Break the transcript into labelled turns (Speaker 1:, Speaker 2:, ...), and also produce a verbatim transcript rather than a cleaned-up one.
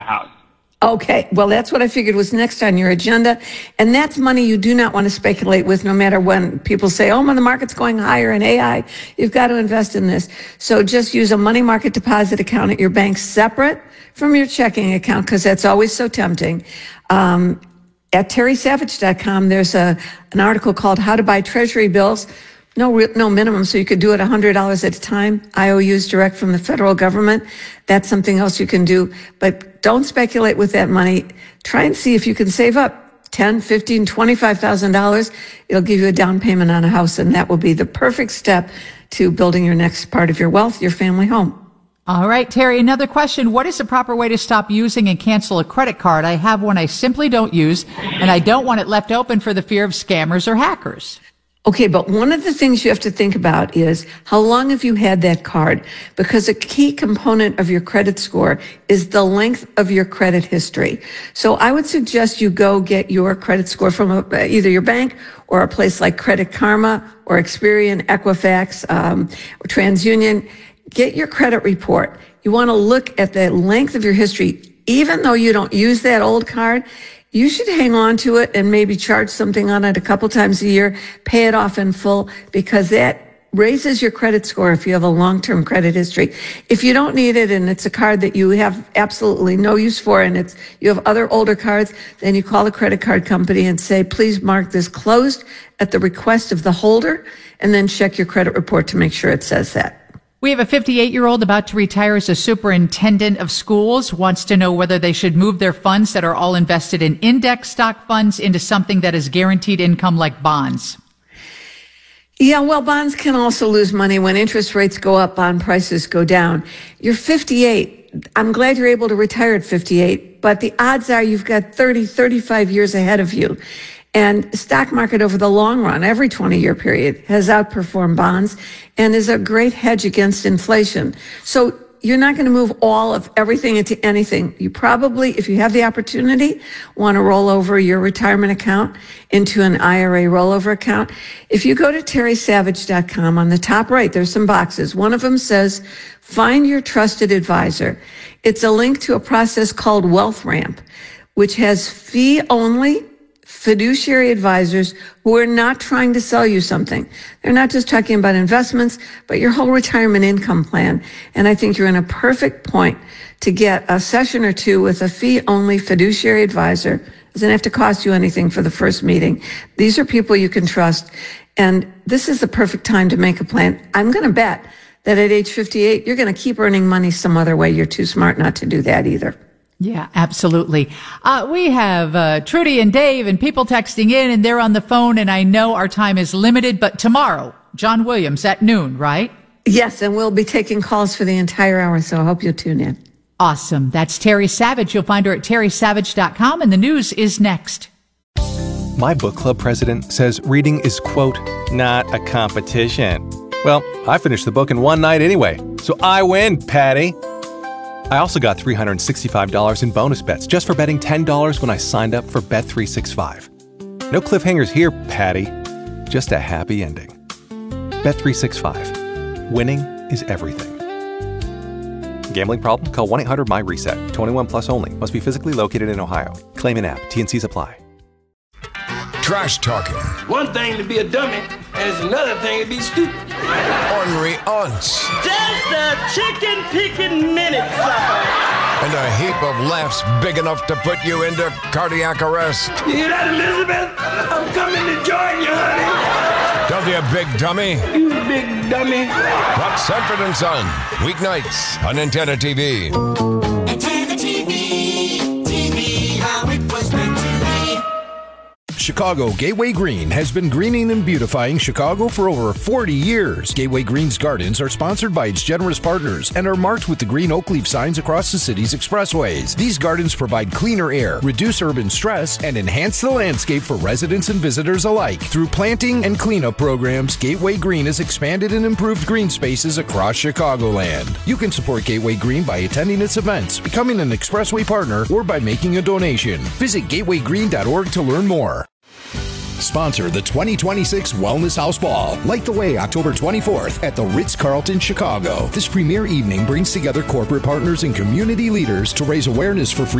Speaker 1: house.
Speaker 2: Okay, well, that's what I figured was next on your agenda. And that's money you do not want to speculate with, no matter when people say, oh, the market's going higher in A I. You've got to invest in this. So just use a money market deposit account at your bank separate from your checking account, because that's always so tempting. Um, at terry savage dot com, there's a an article called How to Buy Treasury Bills. No, no minimum, so you could do it one hundred dollars at a time. I O Us direct from the federal government. That's something else you can do. But don't speculate with that money. Try and see if you can save up ten, fifteen, twenty-five thousand dollars. It'll give you a down payment on a house, and that will be the perfect step to building your next part of your wealth, your family home.
Speaker 3: All right, Terry, another question. What is the proper way to stop using and cancel a credit card? I have one I simply don't use, and I don't want it left open for the fear of scammers or hackers.
Speaker 2: Okay, but one of the things you have to think about is how long have you had that card? Because a key component of your credit score is the length of your credit history. So I would suggest you go get your credit score from a, either your bank or a place like Credit Karma or Experian, Equifax, um, or TransUnion. Get your credit report. You want to look at the length of your history. Even though you don't use that old card, you should hang on to it and maybe charge something on it a couple times a year, pay it off in full, because that raises your credit score if you have a long-term credit history. If you don't need it and it's a card that you have absolutely no use for and it's you have other older cards, then you call the credit card company and say, please mark this closed at the request of the holder, and then check your credit report to make sure it says that.
Speaker 3: We have a fifty-eight-year-old about to retire as a superintendent of schools, wants to know whether they should move their funds that are all invested in index stock funds into something that is guaranteed income like bonds.
Speaker 2: Yeah, well, bonds can also lose money when interest rates go up, bond prices go down. You're fifty-eight. I'm glad you're able to retire at fifty-eight, but the odds are you've got thirty, thirty-five years ahead of you. And stock market over the long run, every twenty-year period, has outperformed bonds and is a great hedge against inflation. So you're not going to move all of everything into anything. You probably, if you have the opportunity, want to roll over your retirement account into an I R A rollover account. If you go to terry savage dot com, on the top right, there's some boxes. One of them says, find your trusted advisor. It's a link to a process called Wealth Ramp, which has fee-only fiduciary advisors who are not trying to sell you something. They're not just talking about investments, but your whole retirement income plan. And I think you're in a perfect point to get a session or two with a fee-only fiduciary advisor. It doesn't have to cost you anything for the first meeting. These are people you can trust. And this is the perfect time to make a plan. I'm going to bet that at age fifty-eight, you're going to keep earning money some other way. You're too smart not to do that either.
Speaker 3: Yeah, absolutely. Uh, we have uh, Trudy and Dave and people texting in, and they're on the phone, and I know our time is limited, but tomorrow, John Williams at noon, right?
Speaker 2: Yes, and we'll be taking calls for the entire hour, so I hope you'll tune in.
Speaker 3: Awesome. That's Terry Savage. You'll find her at terry savage dot com, and the news is next.
Speaker 4: My book club president says reading is, quote, not a competition. Well, I finished the book in one night anyway, so I win, Patty. I also got three hundred sixty-five dollars in bonus bets just for betting ten dollars when I signed up for Bet three sixty-five. No cliffhangers here, Patty. Just a happy ending. Bet three sixty-five. Winning is everything. Gambling problem? Call one eight hundred M Y reset. twenty-one plus only. Must be physically located in Ohio. Claim in app. T and C's apply.
Speaker 5: Trash talking.
Speaker 6: One thing to be a dummy, and it's another thing to be stupid.
Speaker 5: Ornery aunts.
Speaker 7: Just a chicken picking minute, sucker.
Speaker 5: And a heap of laughs big enough to put you into cardiac arrest.
Speaker 6: You hear that, Elizabeth? I'm coming to join you, honey.
Speaker 5: Don't you, big dummy?
Speaker 6: You big dummy.
Speaker 5: Watch Sanford and Son, weeknights on Antenna T V.
Speaker 8: Antenna T V, T V, how it was meant to be.
Speaker 9: Chicago Gateway Green has been greening and beautifying Chicago for over forty years. Gateway Green's gardens are sponsored by its generous partners and are marked with the green oak leaf signs across the city's expressways. These gardens provide cleaner air, reduce urban stress, and enhance the landscape for residents and visitors alike. Through planting and cleanup programs, Gateway Green has expanded and improved green spaces across Chicagoland. You can support Gateway Green by attending its events, becoming an expressway partner, or by making a donation. Visit gateway green dot org to learn more. sponsor the twenty twenty-six Wellness House Ball. Light the way October twenty-fourth at the Ritz-Carlton, Chicago. This premier evening brings together corporate partners and community leaders to raise awareness for free